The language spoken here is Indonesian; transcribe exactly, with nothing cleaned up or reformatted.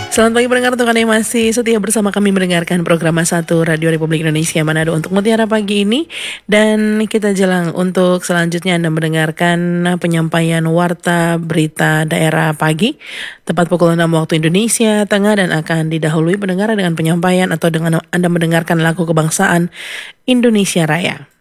Selamat pagi pendengar, untuk Anda yang masih setia bersama kami mendengarkan program satu Radio Republik Indonesia Manado untuk Mutiara pagi ini. Dan kita jelang untuk selanjutnya Anda mendengarkan penyampaian Warta Berita Daerah Pagi tepat pukul enam waktu Indonesia Tengah, dan akan didahului pendengar dengan penyampaian atau dengan Anda mendengarkan lagu kebangsaan Indonesia Raya.